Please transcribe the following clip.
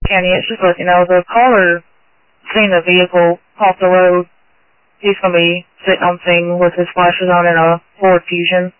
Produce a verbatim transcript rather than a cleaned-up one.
Kenny, it's just like, you know, the caller seeing the vehicle off the road. He's going to be sitting on scene with his flashes on in a Ford Fusion.